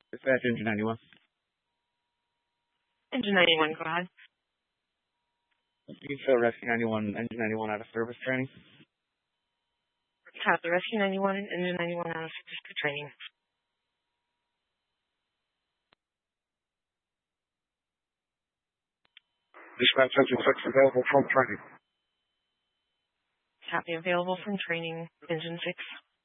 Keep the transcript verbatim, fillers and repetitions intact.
Dispatch Engine ninety-one. Engine ninety-one, go ahead. You can show Rescue ninety-one, Engine ninety-one out of service training. Have the Rescue ninety-one and Engine ninety-one out of service training. Dispatch Engine six available from training. Copy available from training, Engine six.